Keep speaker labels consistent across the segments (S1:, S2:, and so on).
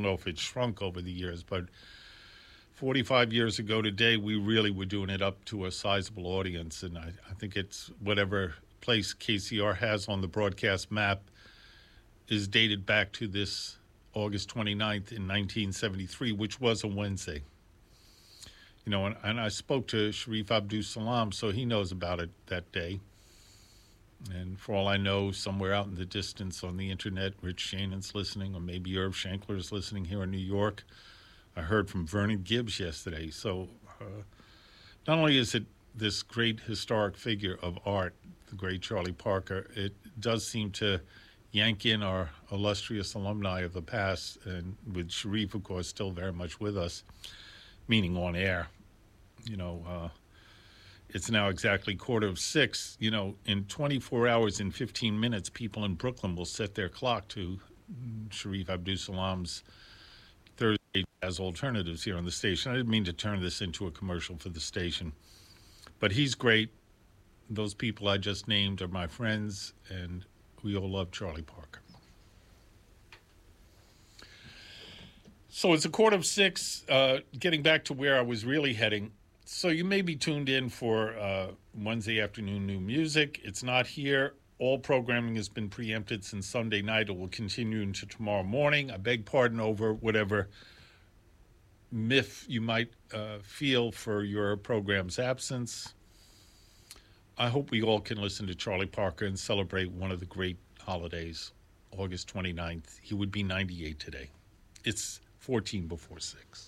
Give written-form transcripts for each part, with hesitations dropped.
S1: don't know if it's shrunk over the years, but 45 years ago today, we really were doing it up to a sizable audience. And I think it's whatever place KCR has on the broadcast map is dated back to this August 29th in 1973, which was a Wednesday. You know, and I spoke to Sharif Abdul Salam, so he knows about it that day. And for all I know, somewhere out in the distance on the internet, Rich Shannon's listening, or maybe Irv Shankler is listening here in New York. I heard from Vernon Gibbs yesterday. So not only is it this great historic figure of art, the great Charlie Parker, it does seem to yank in our illustrious alumni of the past, and with Sharif, of course, still very much with us, meaning on air. You know, it's now exactly 5:45. You know, in 24 hours and 15 minutes, people in Brooklyn will set their clock to Sharif Abdul Salam's Thursday Jazz Alternatives here on the station. I didn't mean to turn this into a commercial for the station, but he's great. Those people I just named are my friends, and we all love Charlie Parker. So it's 5:45, getting back to where I was really heading. So you may be tuned in for Wednesday afternoon new music. It's not here. All programming has been preempted since Sunday night. It will continue into tomorrow morning. I beg pardon over whatever myth you might feel for your program's absence. I hope we all can listen to Charlie Parker and celebrate one of the great holidays, August 29th. He would be 98 today. It's 14 before 6.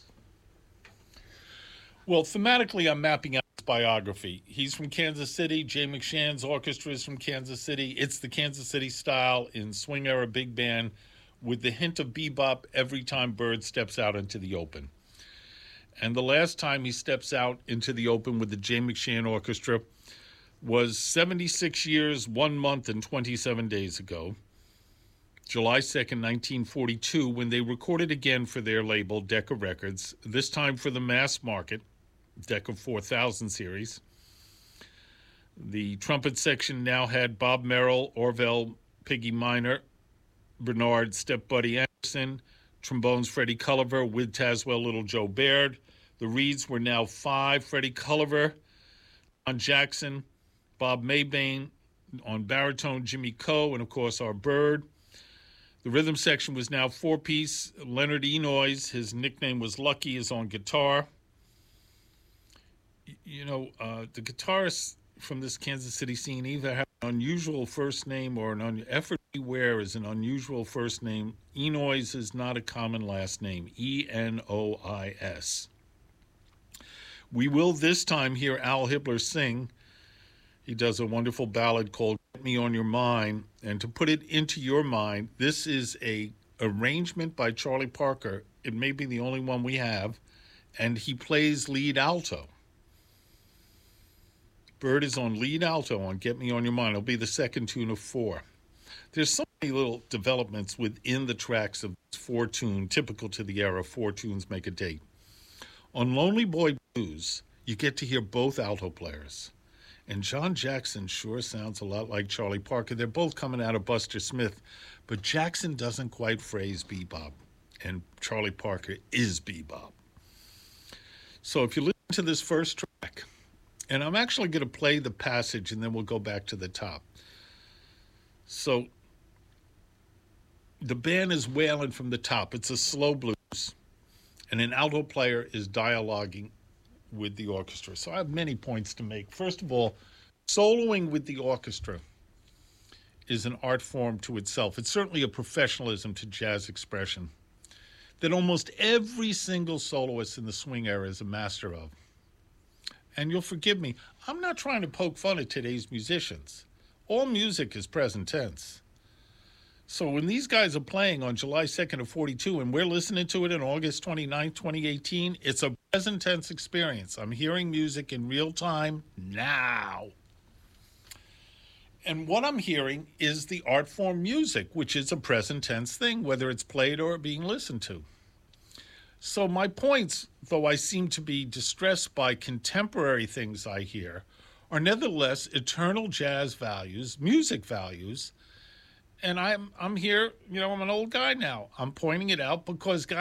S1: Well, thematically, I'm mapping out his biography. He's from Kansas City. Jay McShann's orchestra is from Kansas City. It's the Kansas City style in swing-era big band with the hint of bebop every time Bird steps out into the open. And the last time he steps out into the open with the Jay McShann Orchestra was 76 years, 1 month, and 27 days ago, July 2nd, 1942, when they recorded again for their label, Decca Records, this time for the mass market, Decca 4000 series. The trumpet section now had Bob Merrill, Orville, Piggy Minor, Bernard Step Buddy Anderson, trombones Freddie Culliver with Tazewell Little Joe Baird. The reeds were now 5, Freddie Culliver, John Jackson, Bob Maybane, on baritone Jimmy Coe, and of course our Bird. The rhythm section was now 4-piece. Leonard Enoys, his nickname was Lucky, is on guitar. You know, the guitarists from this Kansas City scene either have an unusual first name or Effort Beware is an unusual first name. Enoys is not a common last name, Enois. We will this time hear Al Hibbler sing. He does a wonderful ballad called Get Me On Your Mind. And to put it into your mind, this is a arrangement by Charlie Parker. It may be the only one we have. And he plays lead alto. Bird is on lead alto on Get Me On Your Mind. It'll be the second tune of 4. There's so many little developments within the tracks of this 4-tune, typical to the era, 4 tunes make a date. On Lonely Boy Blues, you get to hear both alto players. And John Jackson sure sounds a lot like Charlie Parker. They're both coming out of Buster Smith, but Jackson doesn't quite phrase bebop, and Charlie Parker is bebop. So if you listen to this first track, and I'm actually going to play the passage, and then we'll go back to the top. So the band is wailing from the top. It's a slow blues, and an alto player is dialoguing with the orchestra. So I have many points to make. First of all, soloing with the orchestra is an art form to itself. It's certainly a professionalism to jazz expression that almost every single soloist in the swing era is a master of. And you'll forgive me, I'm not trying to poke fun at today's musicians. All music is present tense. So when these guys are playing on July 2nd of 42 and we're listening to it on August 29th, 2018, it's a present tense experience. I'm hearing music in real time now. And what I'm hearing is the art form music, which is a present tense thing, whether it's played or being listened to. So my points, though I seem to be distressed by contemporary things I hear, are nevertheless eternal jazz values, music values. And I'm here, I'm an old guy now. I'm pointing it out because guys